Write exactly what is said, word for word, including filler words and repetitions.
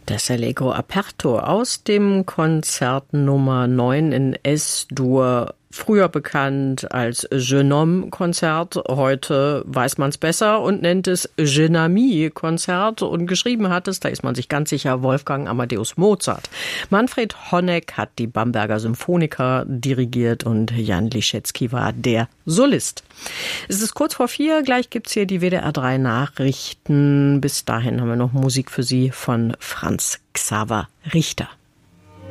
Das Allegro Aperto aus dem Konzert Nummer neun in S-Dur, früher bekannt als Jeune Homme Konzert. Heute weiß man es besser und nennt es Jeune Ami Konzert. Und geschrieben hat es, da ist man sich ganz sicher, Wolfgang Amadeus Mozart. Manfred Honeck hat die Bamberger Symphoniker dirigiert und Jan Liszewski war der Solist. Es ist kurz vor vier, gleich gibt's hier die W D R drei Nachrichten. Bis dahin haben wir noch Musik für Sie von Franz Xaver Richter.